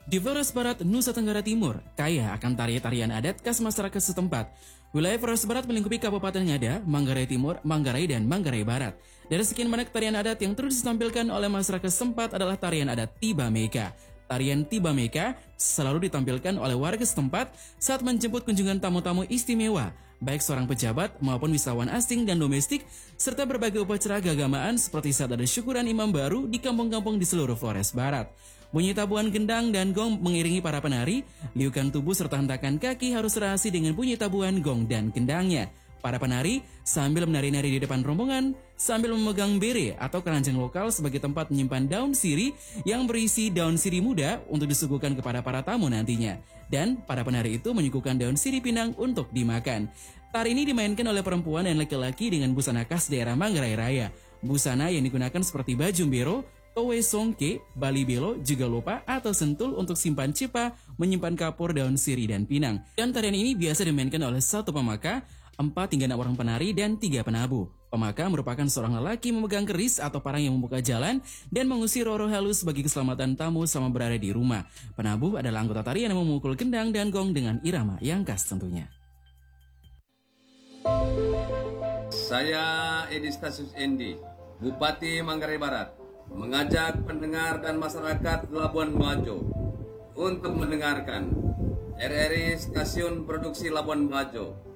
Di Flores Barat, Nusa Tenggara Timur, kaya akan tarian adat khas masyarakat setempat. Wilayah Flores Barat melingkupi Kabupaten Ngada, Manggarai Timur, Manggarai, dan Manggarai Barat. Dari sekian banyak tarian adat yang terus ditampilkan oleh masyarakat setempat adalah tarian adat Tiba Meka. Tarian Tiba Meka selalu ditampilkan oleh warga setempat saat menjemput kunjungan tamu-tamu istimewa, baik seorang pejabat maupun wisatawan asing dan domestik, serta berbagai upacara keagamaan seperti saat ada syukuran imam baru di kampung-kampung di seluruh Flores Barat. Bunyi tabuhan gendang dan gong mengiringi para penari, liukan tubuh serta hentakan kaki harus serasi dengan bunyi tabuhan gong dan gendangnya. Para penari sambil menari-nari di depan rombongan, sambil memegang bere atau keranjang lokal sebagai tempat menyimpan daun siri yang berisi daun siri muda untuk disuguhkan kepada para tamu nantinya. Dan para penari itu menyuguhkan daun siri pinang untuk dimakan. Tari ini dimainkan oleh perempuan dan laki-laki dengan busana khas daerah Manggarai Raya. Busana yang digunakan seperti baju bero, towe songke, bali belo, juga lopa atau sentul untuk simpan cipa, menyimpan kapur, daun siri, dan pinang. Dan tarian ini biasa dimainkan oleh satu pemaka, 4 hingga 6 orang penari, dan 3 penabuh. Pemaka merupakan seorang lelaki memegang keris atau parang yang membuka jalan dan mengusir roh halus bagi keselamatan tamu sama berada di rumah. Penabuh adalah anggota tarian yang memukul gendang dan gong dengan irama yang khas tentunya. Saya Edi Stasius Endi, Bupati Manggarai Barat, mengajak pendengar dan masyarakat Labuan Bajo untuk mendengarkan RRI Stasiun Produksi Labuan Bajo